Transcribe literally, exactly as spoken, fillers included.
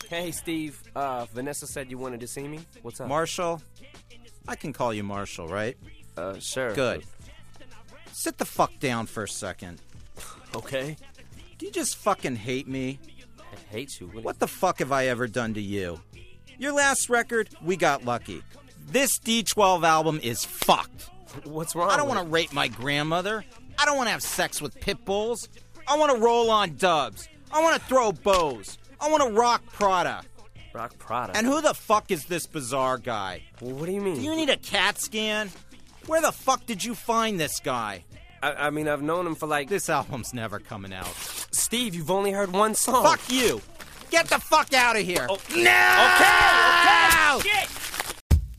Hey, Steve. Uh, Vanessa said you wanted to see me. What's up? Marshall? I can call you Marshall, right? Uh, sure. Good. Sit the fuck down for a second. Okay. Do you just fucking hate me? I hate you. What, What the fuck have I ever done to you? Your last record, we got lucky. This D twelve album is fucked. What's wrong? I don't with want to rape my grandmother. I don't want to have sex with pit bulls. I want to roll on dubs. I want to throw bows. I want to rock Prada. it? Rock Prada. And who the fuck is this bizarre guy? Well, what do you mean? Do you need a CAT scan? Where the fuck did you find this guy? I, I mean, I've known him for like... This album's never coming out. Steve, you've only heard one song. Fuck you! Get the fuck out of here! Oh. No! Okay, okay! Shit!